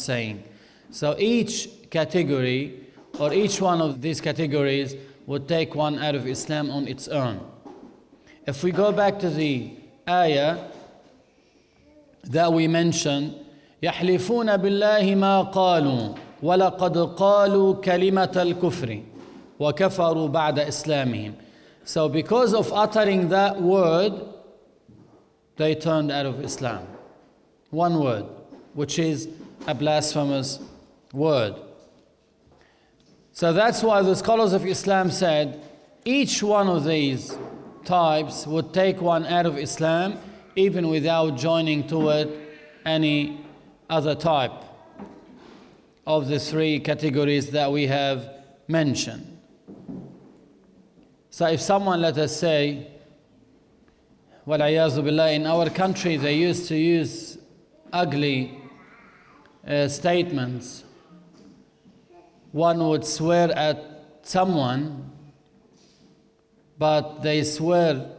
saying. So each category, or each one of these categories, would take one out of Islam on its own. If we go back to the ayah that we mentioned, يحلفون بالله ما قالوا ولقد قالوا كلمة الكفر وكفروا بعد إسلامهم. So because of uttering that word, they turned out of Islam. One word, which is a blasphemous word. So that's why the scholars of Islam said each one of these types would take one out of Islam even without joining to it any other type of the three categories that we have mentioned. So if someone, let us say, وَالْعِيَاذُ بِاللَّهِ, in our country they used to use ugly statements. One would swear at someone, but they swear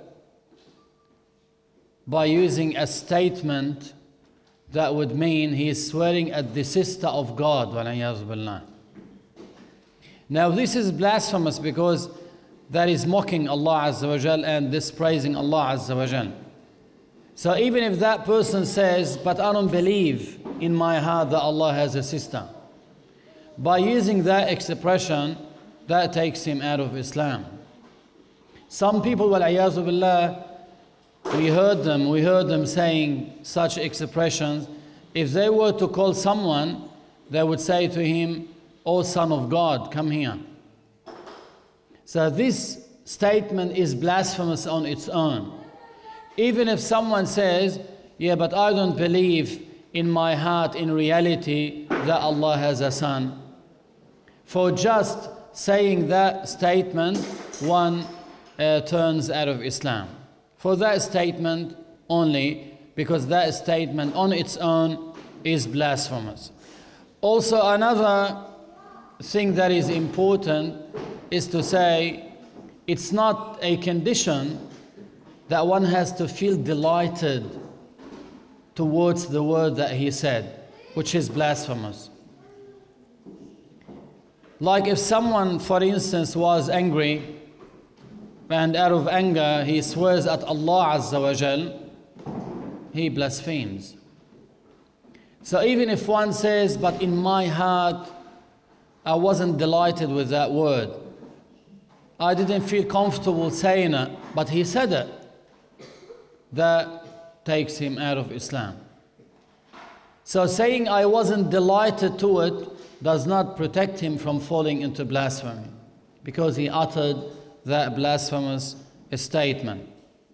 by using a statement that would mean he is swearing at the sister of God. وَالْعِيَاذُ بِاللَّهِ. Now this is blasphemous because that is mocking Allah Azza wa Jal and dispraising Allah Azza wa Jal. So even if that person says, but I don't believe in my heart that Allah has a sister, by using that expression, that takes him out of Islam. Some people, وَالْعِيَاذُ بِاللَّهِ, we heard them saying such expressions. If they were to call someone, they would say to him, "O Son of God, come here." So this statement is blasphemous on its own. Even if someone says, yeah, but I don't believe in my heart, in reality, that Allah has a son. For just saying that statement, one turns out of Islam. For that statement only, because that statement on its own is blasphemous. Also, another thing that is important is to say it's not a condition that one has to feel delighted towards the word that he said, which is blasphemous. Like if someone, for instance, was angry and out of anger he swears at Allah Azza wa Jal, he blasphemes. So even if one says, but in my heart I wasn't delighted with that word, I didn't feel comfortable saying it, but he said it, that takes him out of Islam. So saying I wasn't delighted to it does not protect him from falling into blasphemy, because he uttered that blasphemous statement.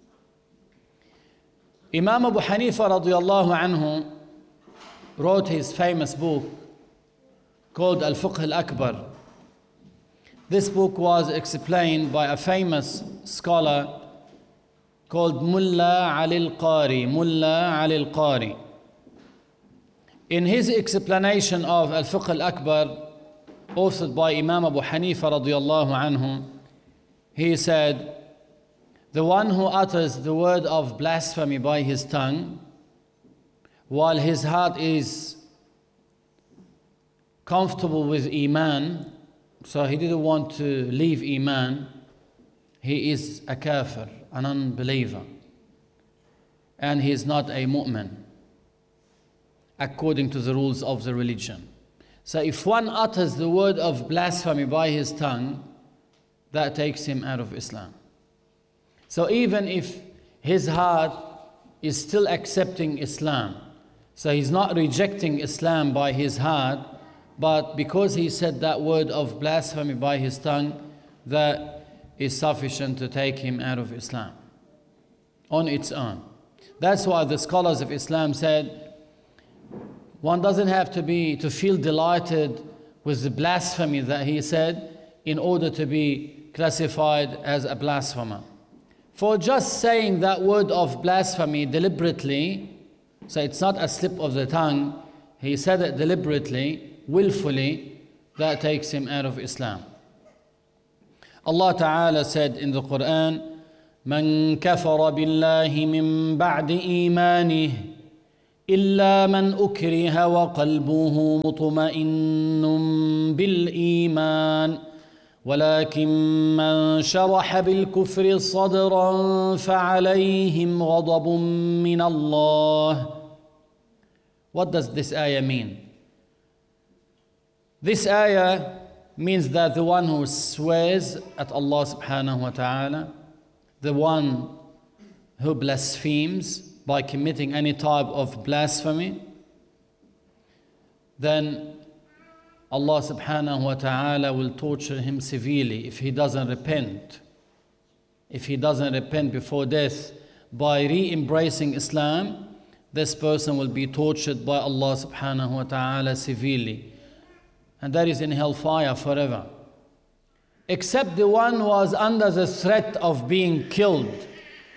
Imam Abu Hanifa radiyallahu anhu wrote his famous book called Al-Fiqh Al-Akbar. This book was explained by a famous scholar called Mullah Ali Al-Qari. Mullah Ali Al-Qari. In his explanation of Al-Fiqh Al-Akbar, authored by Imam Abu Hanifa radiyallahu anhu, he said, the one who utters the word of blasphemy by his tongue, while his heart is comfortable with Iman, so he didn't want to leave Iman, he is a kafir, an unbeliever, and he is not a mu'min according to the rules of the religion. So if one utters the word of blasphemy by his tongue, that takes him out of Islam. So even if his heart is still accepting Islam, so he's not rejecting Islam by his heart, but because he said that word of blasphemy by his tongue, that is sufficient to take him out of Islam on its own. That's why the scholars of Islam said one doesn't have to feel delighted with the blasphemy that he said in order to be classified as a blasphemer. For just saying that word of blasphemy deliberately, so it's not a slip of the tongue, he said it deliberately, willfully, that takes him out of Islam. Allah Ta'ala said in the Quran, من كفر بالله من بعد إيمانه إلا من أكره وقلبه مطمئن بالإيمان ولكن من شرح بالكفر صدرا فعليهم غضب من الله. What does this ayah mean? This ayah means that the one who swears at Allah subhanahu wa ta'ala, the one who blasphemes by committing any type of blasphemy, then Allah subhanahu wa ta'ala will torture him severely if he doesn't repent. If he doesn't repent before death by re-embracing Islam, this person will be tortured by Allah subhanahu wa ta'ala severely. And that is in hellfire forever. Except the one who was under the threat of being killed.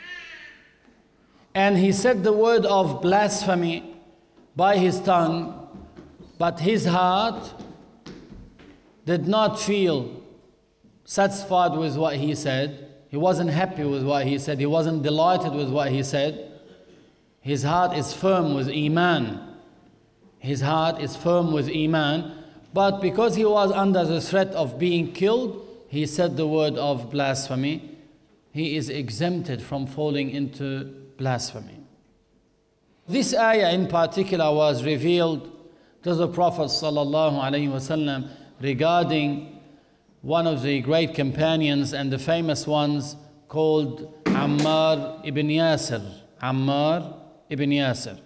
And he said the word of blasphemy by his tongue, but his heart did not feel satisfied with what he said. He wasn't happy with what he said. He wasn't delighted with what he said. His heart is firm with Iman. His heart is firm with Iman. But because he was under the threat of being killed, he said the word of blasphemy. He is exempted from falling into blasphemy. This ayah in particular was revealed to the Prophet ﷺ regarding one of the great companions and the famous ones called Ammar ibn Yasir. Ammar ibn Yasir.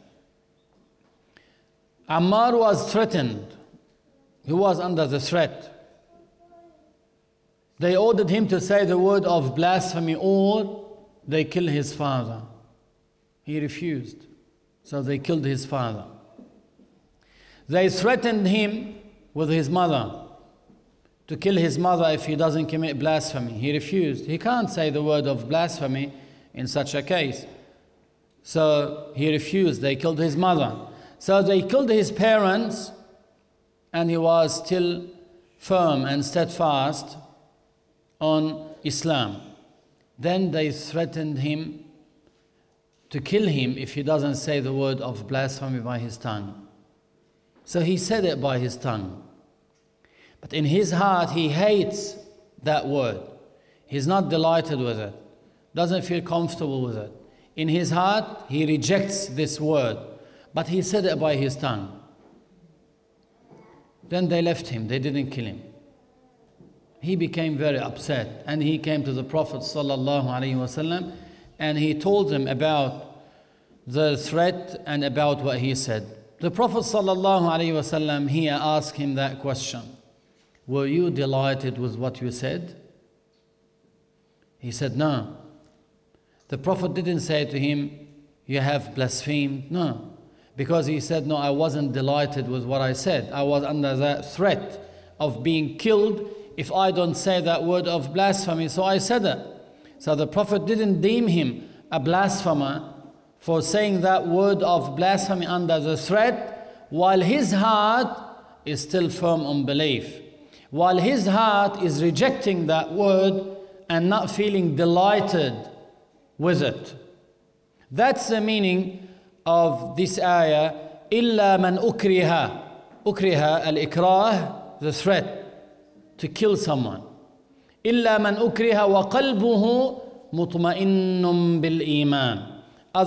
Ammar was threatened. He was under the threat. They ordered him to say the word of blasphemy or they kill his father. He refused. So they killed his father. They threatened him with his mother to kill his mother if he doesn't commit blasphemy. He refused. He can't say the word of blasphemy in such a case. So he refused. They killed his mother. So they killed his parents, and he was still firm and steadfast on Islam. Then they threatened him to kill him if he doesn't say the word of blasphemy by his tongue. So he said it by his tongue. But in his heart, he hates that word. He's not delighted with it. Doesn't feel comfortable with it. In his heart, he rejects this word. But he said it by his tongue. Then they left him. They didn't kill him. He became very upset. And he came to the Prophet ﷺ and he told him about the threat and about what he said. The Prophet ﷺ here asked him that question. Were you delighted with what you said? He said, no. The Prophet didn't say to him, you have blasphemed. No. Because he said, no, I wasn't delighted with what I said. I was under that threat of being killed if I don't say that word of blasphemy. So I said it. So the Prophet didn't deem him a blasphemer for saying that word of blasphemy under the threat, while his heart is still firm on belief. While his heart is rejecting that word and not feeling delighted with it. That's the meaning of this ayah. إِلَّا مَنْ أُكْرِهَا. Ukriha, al-ikrah, the threat to kill someone. إِلَّا مَنْ أُكْرِهَا وَقَلْبُهُ مُطْمَئِنٌ بِالْإِيمَانِ.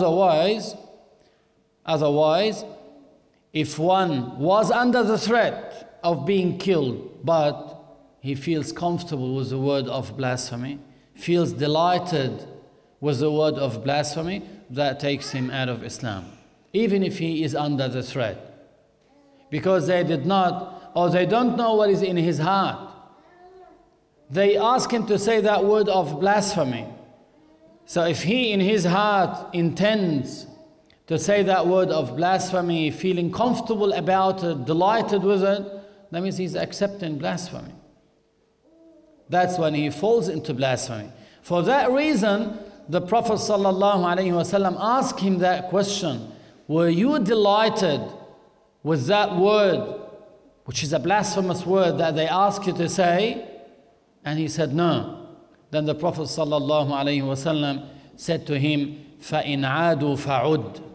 Otherwise, if one was under the threat of being killed, but he feels comfortable with the word of blasphemy, feels delighted with the word of blasphemy, that takes him out of Islam, even if he is under the threat. Because they did not, or they don't know what is in his heart. They ask him to say that word of blasphemy. So if he in his heart intends to say that word of blasphemy, feeling comfortable about it, delighted with it, that means he's accepting blasphemy. That's when he falls into blasphemy. For that reason, the Prophet ﷺ asked him that question. Were you delighted with that word, which is a blasphemous word that they ask you to say? And he said, no. Then the Prophet ﷺ said to him, فَإِنْ عَادُوا فَعُدْ.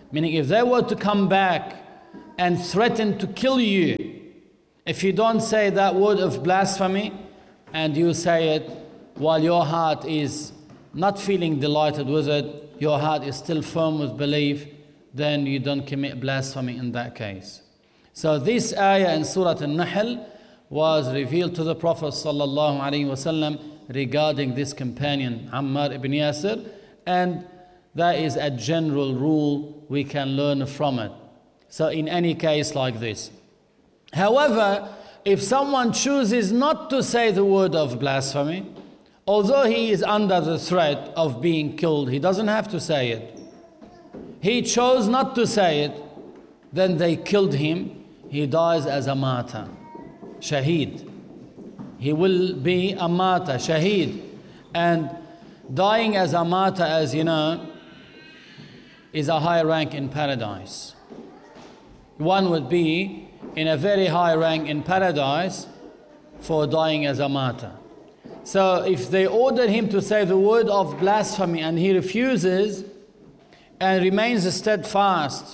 Meaning if they were to come back and threaten to kill you, if you don't say that word of blasphemy and you say it while your heart is not feeling delighted with it, your heart is still firm with belief, then you don't commit blasphemy in that case. So this ayah in Surah An-Nahl was revealed to the Prophet ﷺ regarding this companion, Ammar ibn Yasir, and that is a general rule we can learn from it. So in any case like this. However, if someone chooses not to say the word of blasphemy, although he is under the threat of being killed, he doesn't have to say it. He chose not to say it, then they killed him. He dies as a martyr, shaheed. He will be a martyr, shaheed. And dying as a martyr, as you know, is a high rank in paradise. One would be in a very high rank in paradise for dying as a martyr. So if they ordered him to say the word of blasphemy and he refuses and remains steadfast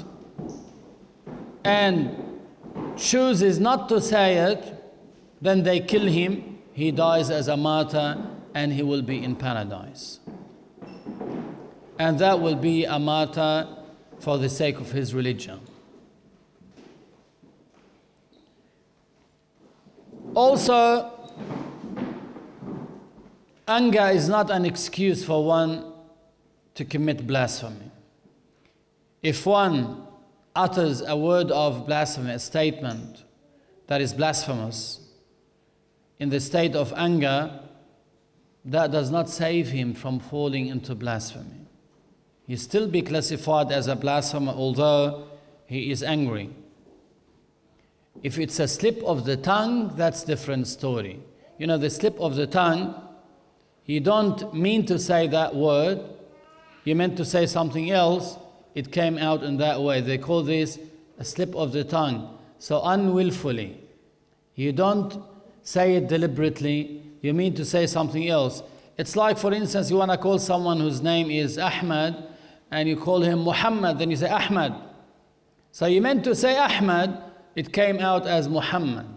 and chooses not to say it, then they kill him, he dies as a martyr, and he will be in paradise. And that will be a martyr for the sake of his religion. Also, anger is not an excuse for one to commit blasphemy. If one utters a word of blasphemy, a statement that is blasphemous, in the state of anger, that does not save him from falling into blasphemy. He still be classified as a blasphemer, although he is angry. If it's a slip of the tongue, that's a different story. You know, the slip of the tongue, you don't mean to say that word, you meant to say something else, it came out in that way. They call this a slip of the tongue. So unwillfully, you don't say it deliberately, you mean to say something else. It's like, for instance, you want to call someone whose name is Ahmad, and you call him Muhammad, then you say Ahmad. So you meant to say Ahmad, it came out as Muhammad.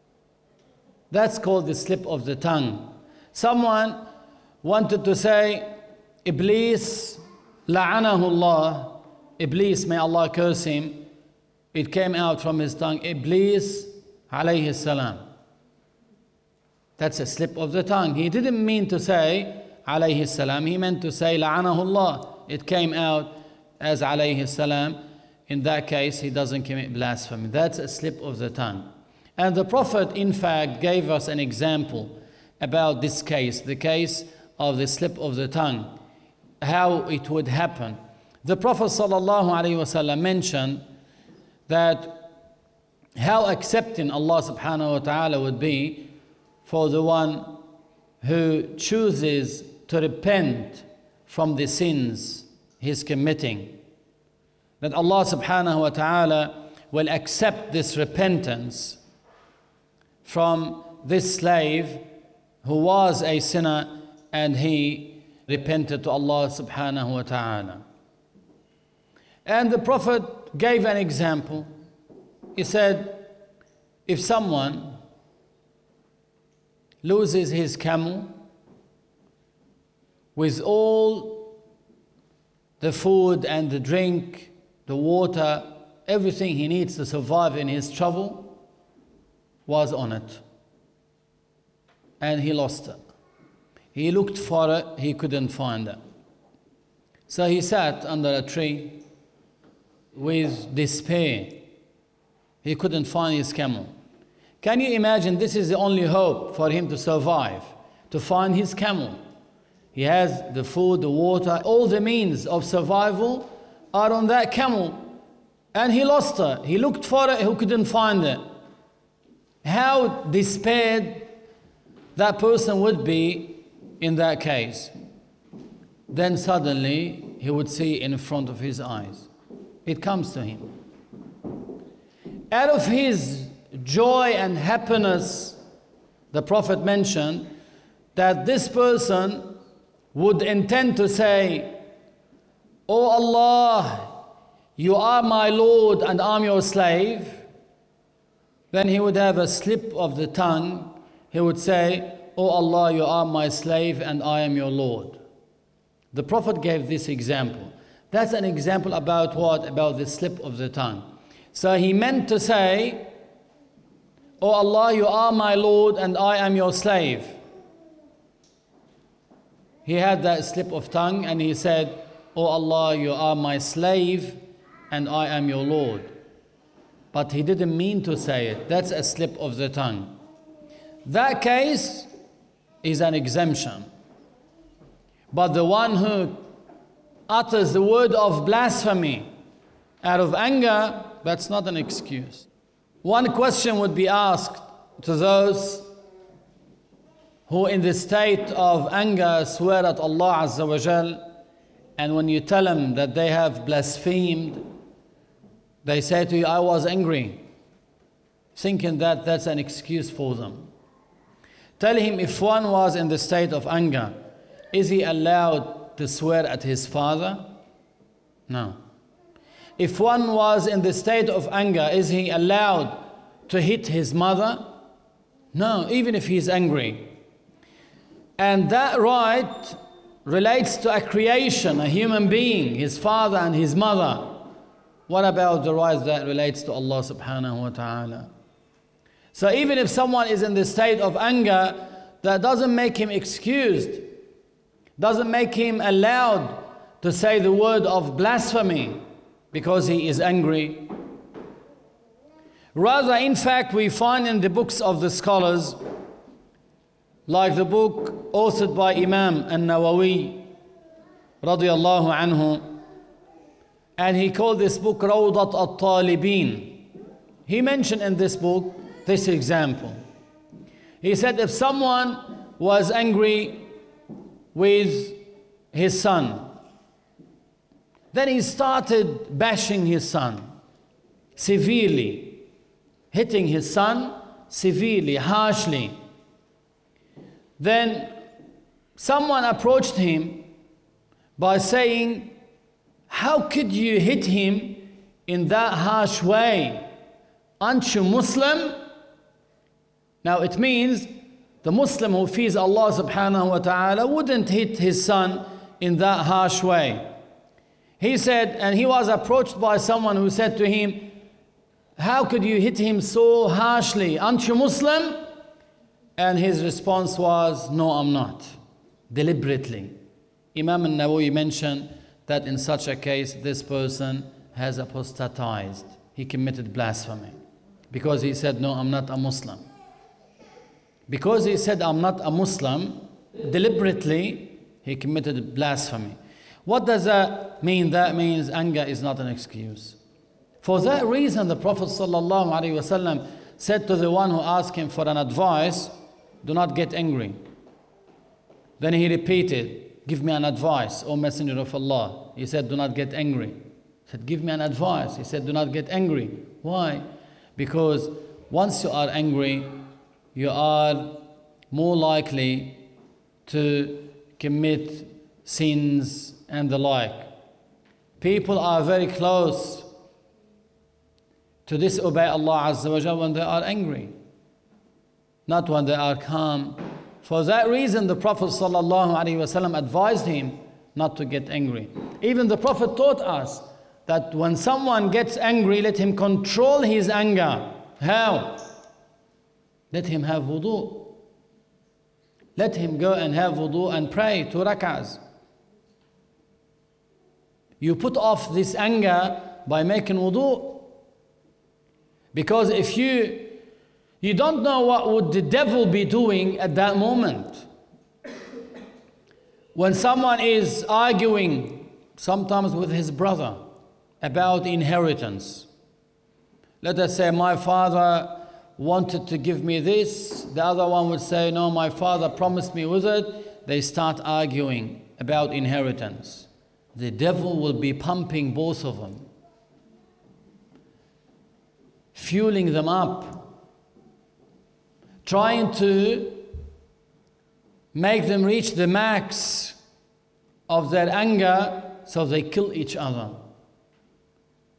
That's called the slip of the tongue. Someone wanted to say Iblis, la'anahu Allah, Iblis, may Allah curse him. It came out from his tongue, Iblis alayhi salam. That's a slip of the tongue. He didn't mean to say alayhi salam, he meant to say la'anahu Allah. It came out as alayhi salam. In that case, he doesn't commit blasphemy. That's a slip of the tongue. And the Prophet, in fact, gave us an example about this case, the case of the slip of the tongue, how it would happen. The Prophet ﷺ mentioned that how accepting Allah subhanahu wa ta'ala would be for the one who chooses to repent from the sins he's committing. That Allah subhanahu wa ta'ala will accept this repentance from this slave who was a sinner and he repented to Allah subhanahu wa ta'ala. And the Prophet gave an example. He said, if someone loses his camel with all the food and the drink, the water, everything he needs to survive in his travel was on it. And he lost it. He looked for it, he couldn't find it. So he sat under a tree with despair. He couldn't find his camel. Can you imagine, this is the only hope for him to survive, to find his camel. He has the food, the water, all the means of survival are on that camel. And he lost it. He looked for it, he couldn't find it. How despaired that person would be in that case. Then suddenly he would see in front of his eyes. It comes to him. Out of his joy and happiness, the Prophet mentioned that this person would intend to say, "Oh Allah, you are my Lord and I'm your slave, then he would have a slip of the tongue. He would say, Oh Allah, you are my slave and I am your Lord. The Prophet gave this example. That's an example about what? About the slip of the tongue. So he meant to say, Oh Allah, you are my Lord and I am your slave. He had that slip of tongue and he said, Oh Allah, you are my slave and I am your Lord. But he didn't mean to say it. That's a slip of the tongue. That case is an exemption. But the one who utters the word of blasphemy out of anger, that's not an excuse. One question would be asked to those who in the state of anger swear at Allah Azza wa Jal, and when you tell them that they have blasphemed, they say to you, I was angry, thinking that that's an excuse for them. Tell him, if one was in the state of anger, is he allowed to swear at his father? No. If one was in the state of anger, is he allowed to hit his mother? No, even if he's angry. And that right relates to a creation, a human being, his father and his mother. What about the right that relates to Allah subhanahu wa ta'ala? So even if someone is in the state of anger, that doesn't make him excused, doesn't make him allowed to say the word of blasphemy because he is angry. Rather, in fact, we find in the books of the scholars, like the book authored by Imam An-Nawawi radiyallahu anhu, and he called this book Rawdat al-Talibin. He mentioned in this book this example. He said if someone was angry with his son, then he started bashing his son severely, hitting his son severely, harshly. Then someone approached him by saying, how could you hit him in that harsh way? Aren't you Muslim? Now it means the Muslim who fears Allah subhanahu wa ta'ala wouldn't hit his son in that harsh way. He said, and he was approached by someone who said to him, how could you hit him so harshly? Aren't you Muslim? And his response was, no, I'm not. Deliberately. Imam An-Nawawi mentioned that in such a case, this person has apostatized. He committed blasphemy. Because he said, no, I'm not a Muslim. Because he said, I'm not a Muslim, deliberately, he committed blasphemy. What does that mean? That means anger is not an excuse. For that reason, the Prophet ﷺ said to the one who asked him for an advice, do not get angry. Then he repeated, give me an advice, O Messenger of Allah. He said, do not get angry. He said, give me an advice. He said, do not get angry. Why? Because once you are angry, you are more likely to commit sins and the like. People are very close to disobey Allah Azza wa Jalla when they are angry, not when they are calm. For that reason, the Prophet ﷺ advised him not to get angry. Even the Prophet taught us that when someone gets angry, let him control his anger. How? Let him have wudu. Let him go and have wudu and pray 2 rak'ahs. You put off this anger by making wudu. Because if you don't know what would the devil be doing at that moment. When someone is arguing, sometimes with his brother, about inheritance. Let us say, my father wanted to give me this. The other one would say, no, my father promised me with it. They start arguing about inheritance. The devil will be pumping both of them, fueling them up, trying to make them reach the max of their anger so they kill each other.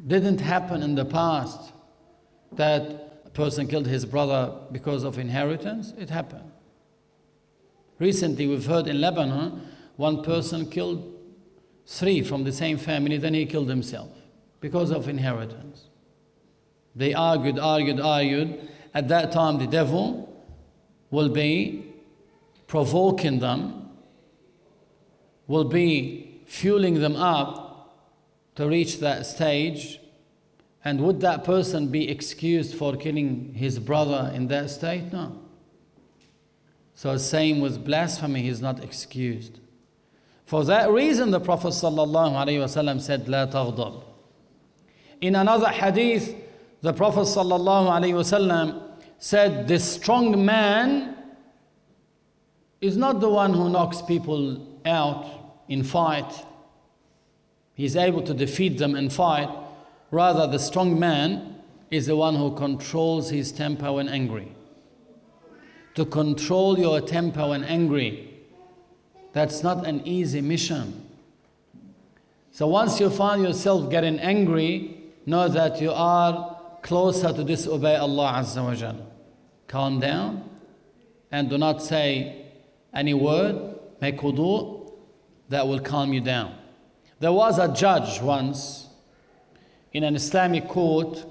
Didn't happen in the past that a person killed his brother because of inheritance. It happened. Recently we've heard in Lebanon, one person killed 3 from the same family, then he killed himself because of inheritance. They argued. At that time the devil will be provoking them, will be fueling them up to reach that stage. And would that person be excused for killing his brother in that state? No. So same with blasphemy, he is not excused. For that reason the Prophet ﷺ said, لا تغضب. In another hadith, the Prophet ﷺ said, the strong man is not the one who knocks people out in fight. He's able to defeat them in fight. Rather, the strong man is the one who controls his temper when angry. To control your temper when angry, that's not an easy mission. So once you find yourself getting angry, know that you are closer to disobey Allah Azza wa Jal. Calm down and do not say any word, make wudu, that will calm you down. There was a judge once in an Islamic court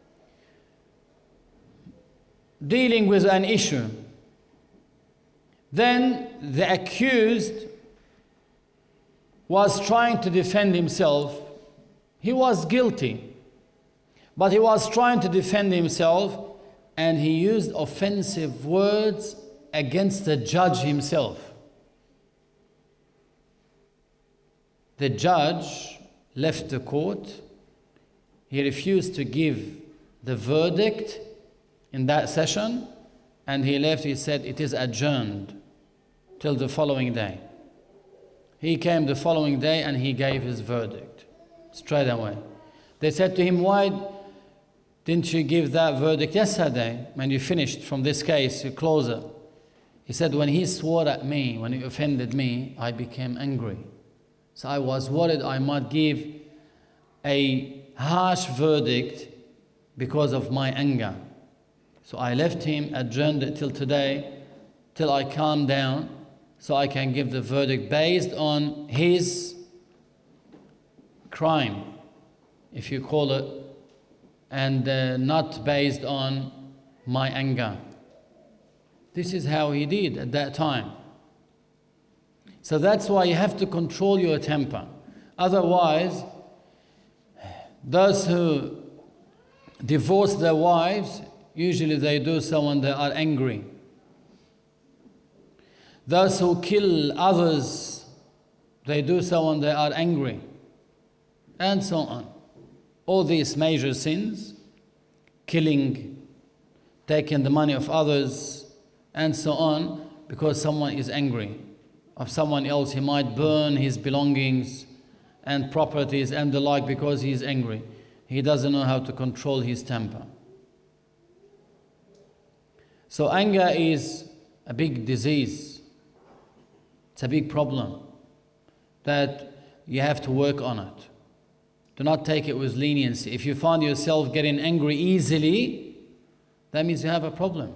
dealing with an issue. Then the accused was trying to defend himself. He was guilty, but he was trying to defend himself, and he used offensive words against the judge himself. The judge left the court. He refused to give the verdict in that session, and he left. He said, it is adjourned till the following day. He came the following day and he gave his verdict straight away. They said to him, why didn't you give that verdict yesterday when you finished from this case, you close it? He said, when he swore at me, when he offended me, I became angry. So I was worried I might give a harsh verdict because of my anger. So I left him, adjourned it till today, till I calm down, so I can give the verdict based on his crime, if you call it, and not based on my anger. This is how he did at that time. So that's why you have to control your temper. Otherwise, those who divorce their wives, usually they do so when they are angry. Those who kill others, they do so when they are angry, and so on. All these major sins, killing, taking the money of others, and so on, because someone is angry. Of someone else, he might burn his belongings and properties and the like because he is angry. He doesn't know how to control his temper. So anger is a big disease. It's a big problem that you have to work on it. Do not take it with leniency. If you find yourself getting angry easily, that means you have a problem.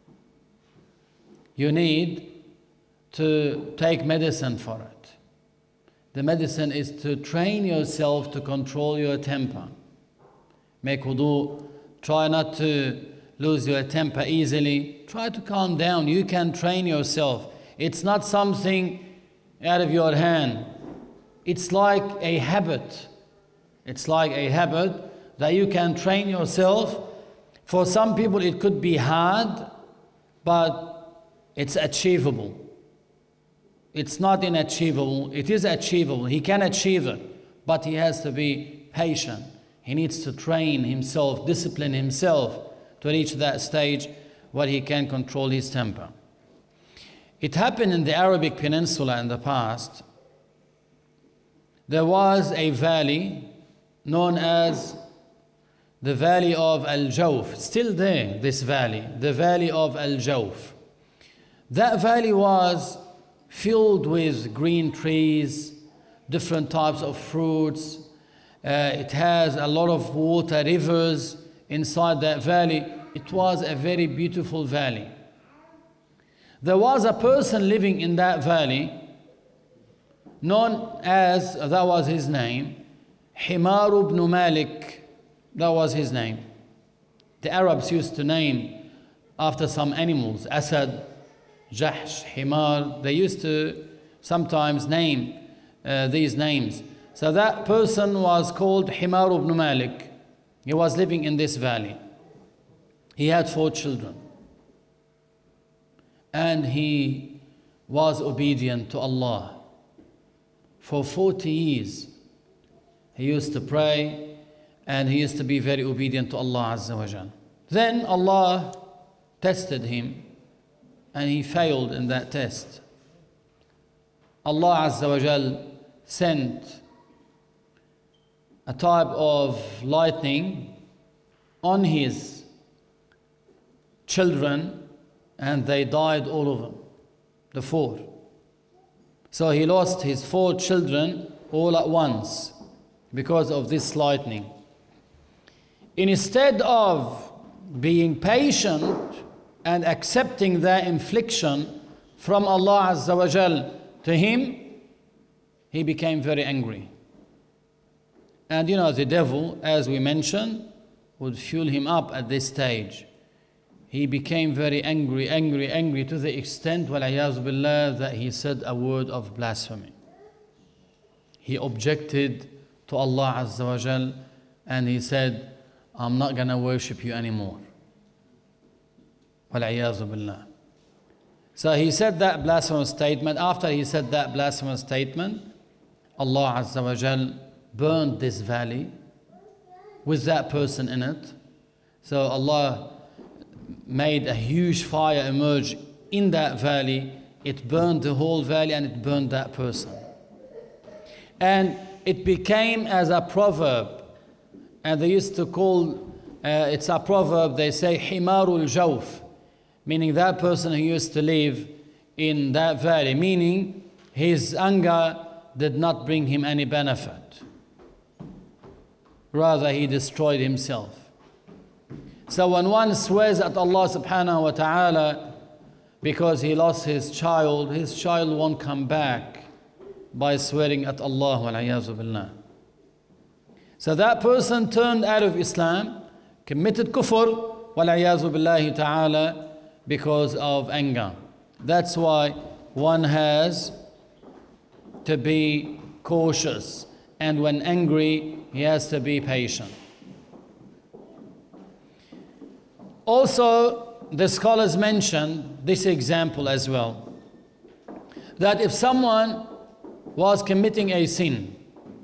You need to take medicine for it. The medicine is to train yourself to control your temper. Make wudu. Try not to lose your temper easily. Try to calm down. You can train yourself. It's not something out of your hand. It's like a habit. It's like a habit that you can train yourself. For some people it could be hard, but it's achievable. It's not inachievable. It is achievable. He can achieve it, but he has to be patient. He needs to train himself, discipline himself to reach that stage where he can control his temper. It happened in the Arabic Peninsula in the past. There was a valley known as the Valley of Al-Jawf. Still there, this valley, the Valley of Al-Jawf. That valley was filled with green trees, different types of fruits, It has a lot of water, rivers inside that valley. It was a very beautiful valley. There was a person living in that valley, known as, that was his name, Himar ibn Malik. That was his name. The Arabs used to name after some animals, Asad, Jahsh, Himar. They used to sometimes name these names. So that person was called Himar ibn Malik. He was living in this valley. He had 4 children. And he was obedient to Allah. For 40 years, he used to pray and he used to be very obedient to Allah Azza wa Jal. Then Allah tested him and he failed in that test. Allah Azza wa Jal sent a type of lightning on his children and they died, all of them, the 4. So he lost his 4 children all at once because of this lightning. Instead of being patient and accepting that infliction from Allah Azza wa Jal to him, he became very angry. And you know, the devil, as we mentioned, would fuel him up at this stage. He became very angry to the extent, وَالْعِيَاذُ بِاللَّهِ, that he said a word of blasphemy. He objected to Allah Azza wa Jal and he said, I'm not going to worship you anymore. وَالْعِيَاذُ بِاللَّهِ. So he said that blasphemous statement. After he said that blasphemous statement, Allah Azza wa Jal burned this valley with that person in it. So Allah made a huge fire emerge in that valley. It burned the whole valley and it burned that person. And it became as a proverb. And they used to call, it's a proverb, they say, Himarul Jawf, meaning that person who used to live in that valley, meaning his anger did not bring him any benefit. Rather, he destroyed himself. So when one swears at Allah subhanahu wa ta'ala because he lost his child won't come back by swearing at Allah, wal-'iyāzu billah. So that person turned out of Islam, committed kufr, wal-'iyāzu billahi ta'ala, because of anger. That's why one has to be cautious, and when angry, he has to be patient. Also, the scholars mention this example as well, that if someone was committing a sin,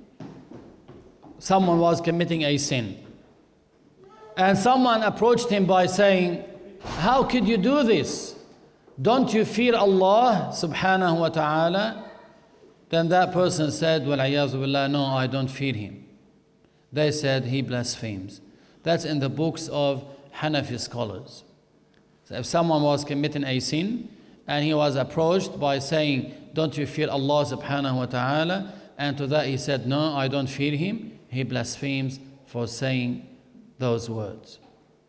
and someone approached him by saying, how could you do this? Don't you fear Allah subhanahu wa ta'ala? Then that person said, وَالْعِيَاذُ بِاللَّهِ, no, I don't fear him. They said, he blasphemes. That's in the books of Hanafi scholars. So if someone was committing a sin and he was approached by saying, don't you fear Allah subhanahu wa ta'ala? And to that he said, no, I don't fear him. He blasphemes for saying those words.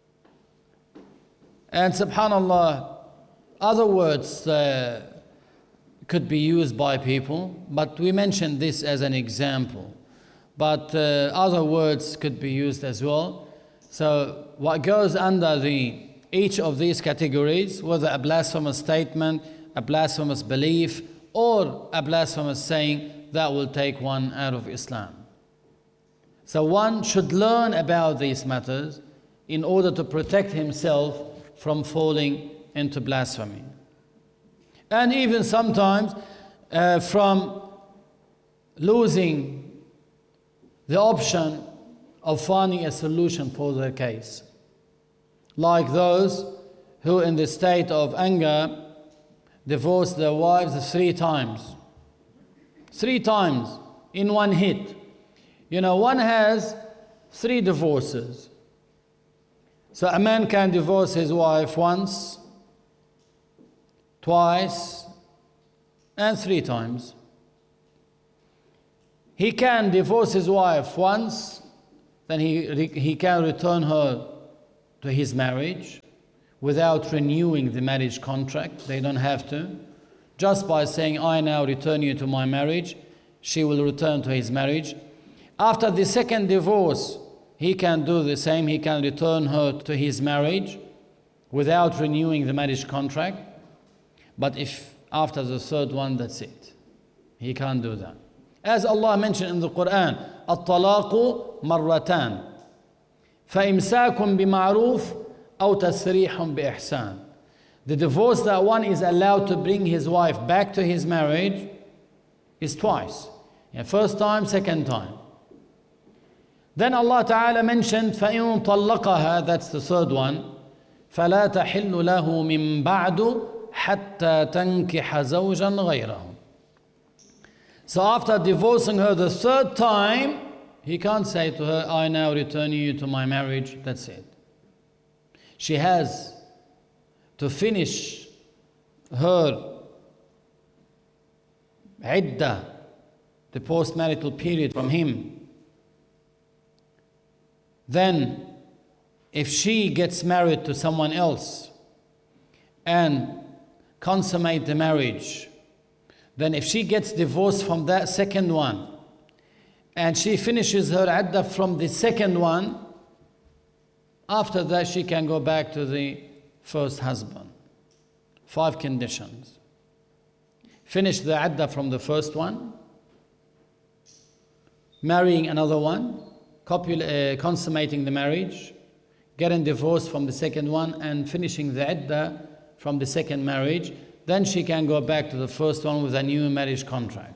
And subhanallah, other words could be used by people, but we mentioned this as an example. But other words could be used as well. So what goes under each of these categories, whether a blasphemous statement, a blasphemous belief, or a blasphemous saying, that will take one out of Islam. So one should learn about these matters in order to protect himself from falling into blasphemy. And even sometimes from losing the option of finding a solution for their case. Like those who in the state of anger divorced their wives 3 times. 3 times in one hit. You know, one has 3 divorces. So a man can divorce his wife once, twice, and 3 times. He can divorce his wife once, then he can return her to his marriage without renewing the marriage contract. They don't have to. Just by saying, I now return you to my marriage, she will return to his marriage. After the second divorce, he can do the same. He can return her to his marriage without renewing the marriage contract. But if after the third one, that's it. He can't do that. As Allah mentioned in the Quran, الطلاق مرتان فإمساك بمعروف أو تسريح بإحسان. The divorce that one is allowed to bring his wife back to his marriage is twice. First time, second time. Then Allah Ta'ala mentioned فإن طلقها, that's the third one, فلا تحل له من بعد حتى تنكح زوجا غيره. So after divorcing her the third time, he can't say to her, I now return you to my marriage, that's it. She has to finish her iddah, the postmarital period from him. Then, if she gets married to someone else and consummate the marriage, then if she gets divorced from that second one and she finishes her iddah from the second one, after that she can go back to the first husband. 5 conditions. Finish the iddah from the first one, marrying another one, consummating the marriage, getting divorced from the second one, and finishing the iddah from the second marriage. Then she can go back to the first one with a new marriage contract.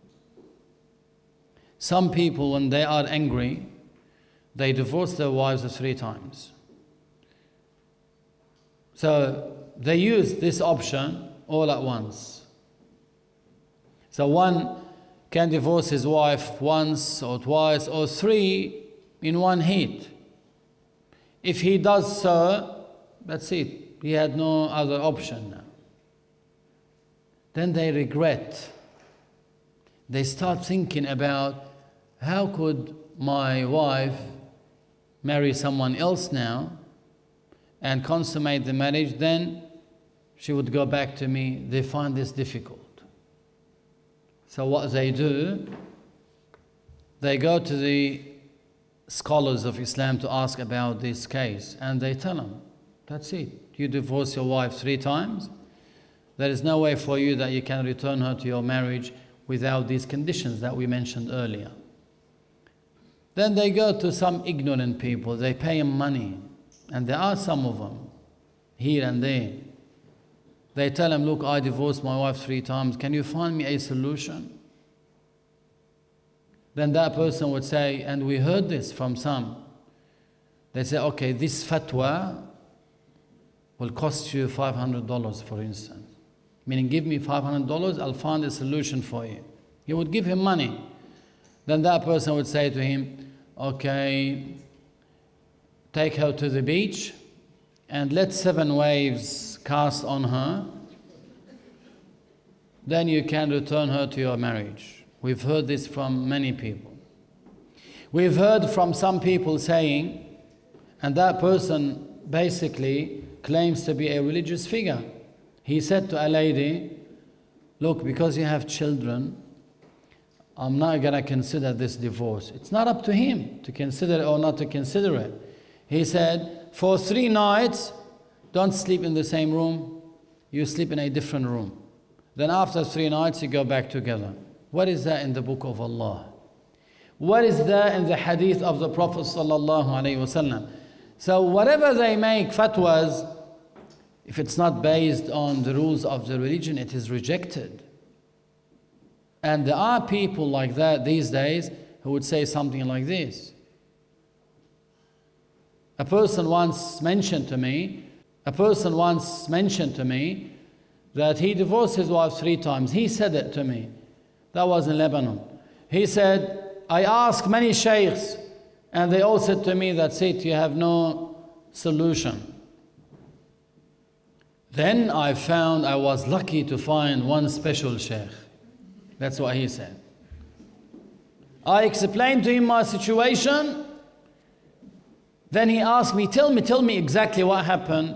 Some people, when they are angry, they divorce their wives 3 times. So they use this option all at once. So one can divorce his wife once or twice or 3 in one hit. If he does so, that's it. He had no other option now. Then they regret. They start thinking about, how could my wife marry someone else now and consummate the marriage? Then she would go back to me. They find this difficult. So what they do, they go to the scholars of Islam to ask about this case, and they tell them, that's it. You divorce your wife 3 times. There is no way for you that you can return her to your marriage without these conditions that we mentioned earlier. Then they go to some ignorant people. They pay them money, and there are some of them here and there. They tell him, look, I divorced my wife 3 times. Can you find me a solution? Then that person would say, and we heard this from some. They say, okay, this fatwa will cost you $500, for instance. Meaning, give me $500, I'll find a solution for you. He would give him money. Then that person would say to him, okay, take her to the beach and let 7 waves cast on her. Then you can return her to your marriage. We've heard this from many people. We've heard from some people saying, and that person basically claims to be a religious figure. He said to a lady, look, because you have children, I'm not going to consider this divorce. It's not up to him to consider it or not to consider it. He said, for 3 nights, don't sleep in the same room. You sleep in a different room. Then after 3 nights, you go back together. What is that in the book of Allah? What is that in the hadith of the Prophet sallallahu alaihi wasallam? So whatever they make fatwas, if it's not based on the rules of the religion, it is rejected. And there are people like that these days who would say something like this. A person once mentioned to me that he divorced his wife 3 times. He said it to me. That was in Lebanon. He said, I asked many sheikhs, and they all said to me, that's it, you have no solution. Then I found I was lucky to find one special sheikh. That's what he said. I explained to him my situation. Then he asked me, tell me exactly what happened.